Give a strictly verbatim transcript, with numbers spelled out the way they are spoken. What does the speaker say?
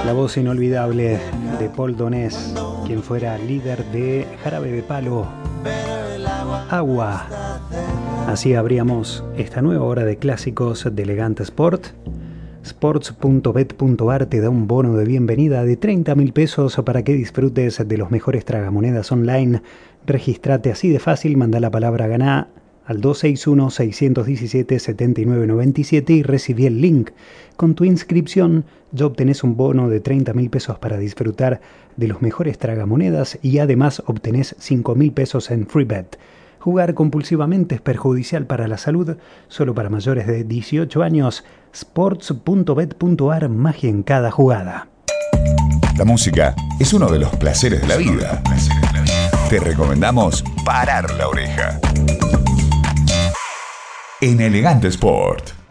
La voz inolvidable de Paul Donés, quien fuera líder de Jarabe de Palo. Agua. Así abríamos esta nueva hora de clásicos de Elegante Sport. Sports punto bet punto ar te da un bono de bienvenida de treinta mil pesos para que disfrutes de los mejores tragamonedas online. Regístrate así de fácil, manda la palabra ganá al dos seis uno, seis uno siete, siete nueve nueve siete y recibí el link. Con tu inscripción ya obtenés un bono de treinta mil pesos para disfrutar de los mejores tragamonedas y además obtenés cinco mil pesos en FreeBet. Jugar compulsivamente es perjudicial para la salud, solo para mayores de dieciocho años. Sports punto bet punto ar, magia en cada jugada. La música es uno de los placeres de la vida. Te recomendamos parar la oreja. En Elegante Sport.